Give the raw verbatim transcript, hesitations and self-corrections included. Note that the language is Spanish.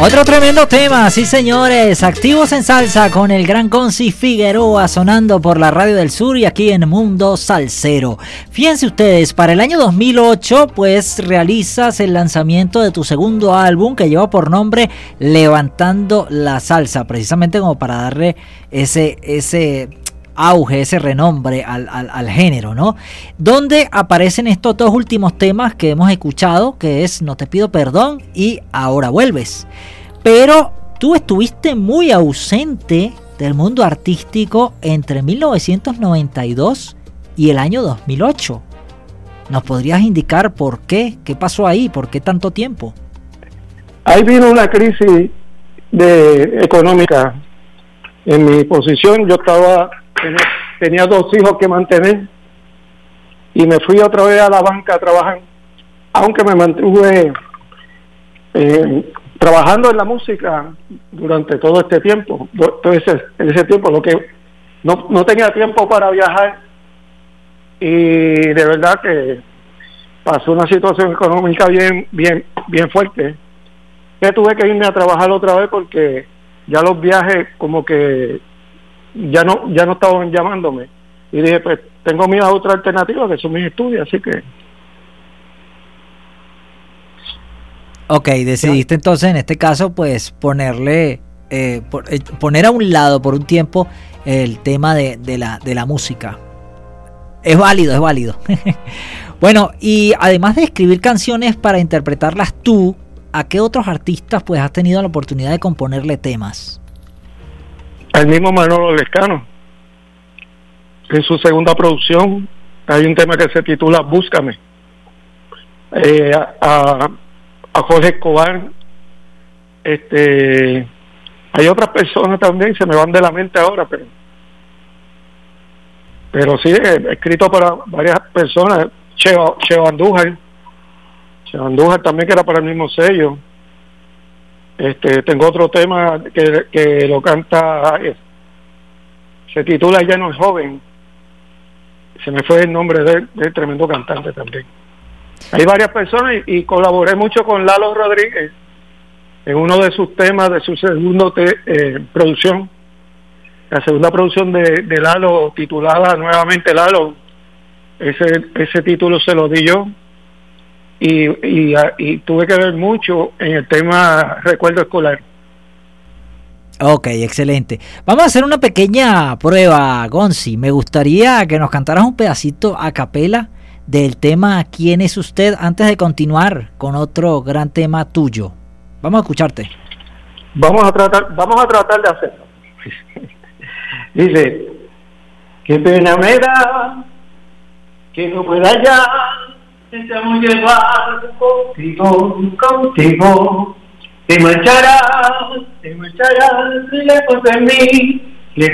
Otro tremendo tema, sí señores, activos en salsa con el gran Gonzi Figueroa sonando por la Radio del Sur y aquí en Mundo Salsero. Fíjense ustedes, para el año dos mil ocho pues realizas el lanzamiento de tu segundo álbum que lleva por nombre Levantando la Salsa, precisamente como para darle ese, ese auge, ese renombre al, al, al género, ¿no? Donde aparecen estos dos últimos temas que hemos escuchado, que es No te pido perdón y Ahora vuelves. Pero tú estuviste muy ausente del mundo artístico entre mil novecientos noventa y dos y el año dos mil ocho. ¿Nos podrías indicar por qué? ¿Qué pasó ahí? ¿Por qué tanto tiempo? Ahí vino una crisis de económica. En mi posición yo estaba tenía, tenía dos hijos que mantener y me fui otra vez a la banca a trabajar, aunque me mantuve eh, trabajando en la música durante todo este tiempo, todo ese, ese tiempo, lo que no, no tenía tiempo para viajar y de verdad que pasó una situación económica bien, bien, bien fuerte, que tuve que irme a trabajar otra vez porque ya los viajes como que ya no ya no estaban llamándome y dije pues tengo mis otras alternativas que son mis estudios, así que ok, decidiste entonces en este caso pues ponerle eh, por, eh, poner a un lado por un tiempo el tema de, de la de la música. Es válido, es válido. Bueno, y además de escribir canciones para interpretarlas tú, ¿a qué otros artistas pues has tenido la oportunidad de componerle temas? Al mismo Manolo Lescano. En su segunda producción hay un tema que se titula Búscame. Eh, a, a Jorge Escobar, este, hay otras personas también, se me van de la mente ahora, pero pero sí, he escrito para varias personas. Cheo, Cheo Andújar, Cheo Andújar también, que era para el mismo sello. Este, tengo otro tema que, que lo canta, se titula Ya no es joven. Se me fue el nombre de, de tremendo cantante también. Hay varias personas y, y colaboré mucho con Lalo Rodríguez en uno de sus temas de su segundo te, eh, producción. La segunda producción de, de Lalo, titulada nuevamente Lalo. Ese, ese título se lo di yo. Y, y, y tuve que ver mucho en el tema Recuerdo Escolar. Ok, excelente. Vamos a hacer una pequeña prueba, Gonzi. Me gustaría que nos cantaras un pedacito a capela del tema ¿Quién es usted? Antes de continuar con otro gran tema tuyo. Vamos a escucharte. Vamos a tratar, vamos a tratar de hacerlo. Dice, qué pena me da que no pueda ya deseamos llevar contigo, contigo. Te marcharás, te marcharás lejos de mí.